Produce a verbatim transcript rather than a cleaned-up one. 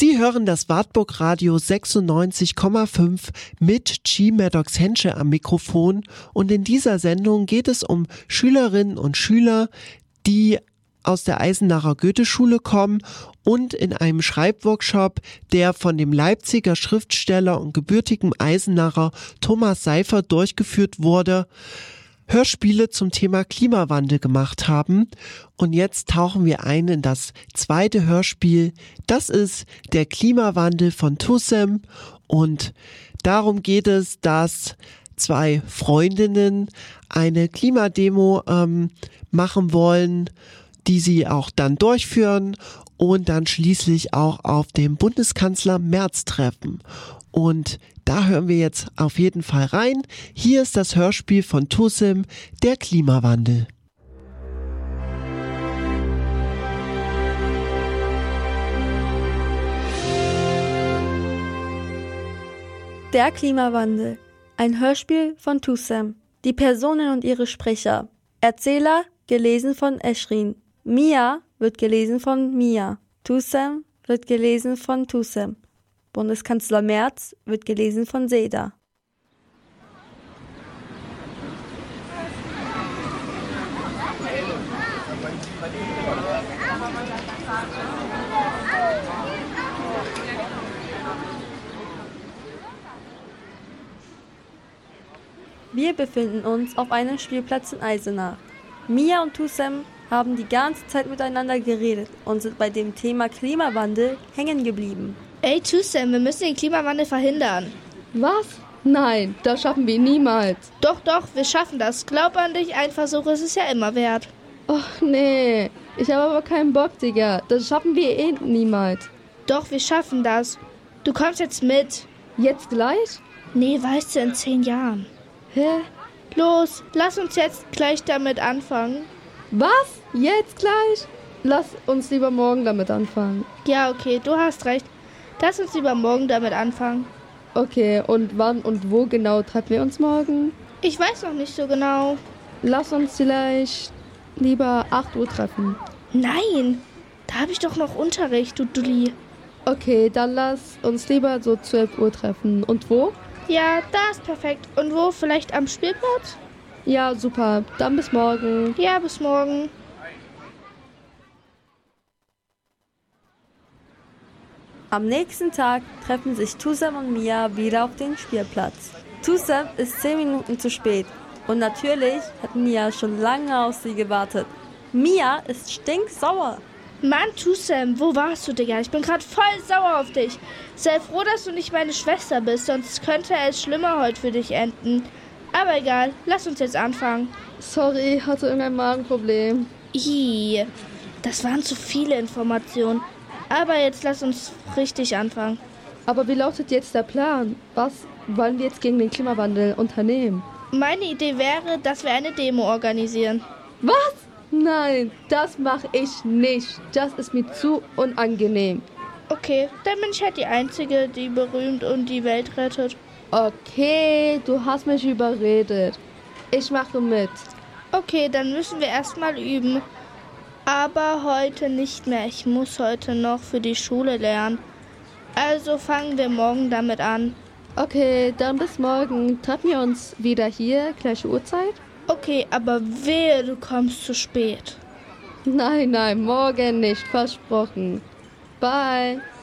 Sie hören das Wartburg Radio sechsundneunzig Komma fünf mit G. Maddox Hensche am Mikrofon, und in dieser Sendung geht es um Schülerinnen und Schüler, die aus der Eisenacher Goetheschule kommen und in einem Schreibworkshop, der von dem Leipziger Schriftsteller und gebürtigen Eisenacher Thomas Seifer durchgeführt wurde, Hörspiele zum Thema Klimawandel gemacht haben. Und jetzt tauchen wir ein in das zweite Hörspiel. Das ist der Klimawandel von Tussem, und darum geht es, dass zwei Freundinnen eine Klimademo ähm, machen wollen, die sie auch dann durchführen und dann schließlich auch auf dem Bundeskanzler Merz treffen. Und da hören wir jetzt auf jeden Fall rein. Hier ist das Hörspiel von Tussem, der Klimawandel. Der Klimawandel. Ein Hörspiel von Tussem. Die Personen und ihre Sprecher. Erzähler, gelesen von Eschrin. Mia wird gelesen von Mia. Tussem wird gelesen von Tussem. Bundeskanzler Merz wird gelesen von Seda. Wir befinden uns auf einem Spielplatz in Eisenach. Mia und Tussem haben die ganze Zeit miteinander geredet und sind bei dem Thema Klimawandel hängen geblieben. Ey Tussem, wir müssen den Klimawandel verhindern. Was? Nein, das schaffen wir niemals. Doch, doch, wir schaffen das. Glaub an dich, ein Versuch ist es ja immer wert. Och nee, ich habe aber keinen Bock, Digga. Das schaffen wir eh niemals. Doch, wir schaffen das. Du kommst jetzt mit. Jetzt gleich? Nee, weißt du, in zehn Jahren. Hä? Los, lass uns jetzt gleich damit anfangen. Was? Jetzt gleich? Lass uns lieber morgen damit anfangen. Ja, okay, du hast recht. Lass uns lieber morgen damit anfangen. Okay, und wann und wo genau treffen wir uns morgen? Ich weiß noch nicht so genau. Lass uns vielleicht lieber acht Uhr treffen. Nein, da habe ich doch noch Unterricht, du Dulli. Okay, dann lass uns lieber so zwölf Uhr treffen. Und wo? Ja, da ist perfekt. Und wo? Vielleicht am Spielplatz? Ja, super. Dann bis morgen. Ja, bis morgen. Am nächsten Tag treffen sich Tussem und Mia wieder auf den Spielplatz. Tussem ist zehn Minuten zu spät und natürlich hat Mia schon lange auf sie gewartet. Mia ist stinksauer. Mann, Tussem, wo warst du, Digga? Ich bin gerade voll sauer auf dich. Sei froh, dass du nicht meine Schwester bist, sonst könnte es schlimmer heute für dich enden. Aber egal, lass uns jetzt anfangen. Sorry, hatte irgendein Magenproblem. Ih, das waren zu viele Informationen. Aber jetzt lass uns richtig anfangen. Aber wie lautet jetzt der Plan? Was wollen wir jetzt gegen den Klimawandel unternehmen? Meine Idee wäre, dass wir eine Demo organisieren. Was? Nein, das mache ich nicht. Das ist mir zu unangenehm. Okay, dann bin ich halt die Einzige, die berühmt und die Welt rettet. Okay, du hast mich überredet. Ich mache mit. Okay, dann müssen wir erstmal üben. Aber heute nicht mehr. Ich muss heute noch für die Schule lernen. Also fangen wir morgen damit an. Okay, dann bis morgen. Treffen wir uns wieder hier, gleiche Uhrzeit? Okay, aber wehe, du kommst zu spät. Nein, nein, morgen nicht. Versprochen. Bye.